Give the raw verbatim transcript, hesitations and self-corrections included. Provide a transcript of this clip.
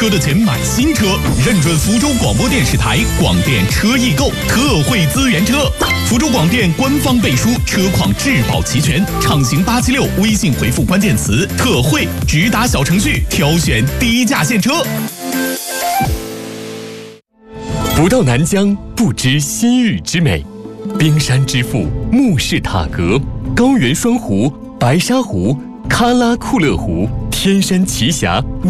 车的钱买新车，认准福州广播电视台广电车易购特惠资源车。福州广电官方背书，车况质保齐全，畅行八七六，微信回复关键词特惠，直达小程序挑选低价现车。 不到南疆不知西域之美，冰山之父木氏塔格，高原双湖、白沙湖、喀拉库勒湖，天山奇峡。